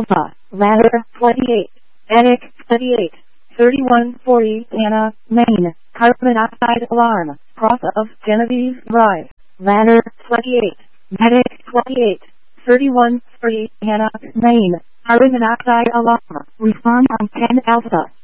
Alpha, Ladder 28, Attic 28, 3140 Anna, Maine, carbon monoxide alarm, cross of Genevieve Drive, Ladder 28, Medic 28, 3140 Anna, Maine, carbon monoxide alarm, respond on 10 Alpha.